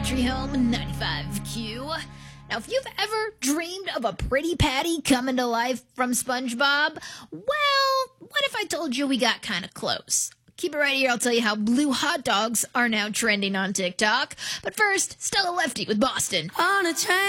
Country Home 95Q. Now, if you've ever dreamed of a pretty patty coming to life from SpongeBob, well, what if I told you we got kind of close? Keep it right here. I'll tell you how blue hot dogs are now trending on TikTok. But first, Stella Lefty with Boston. On a train.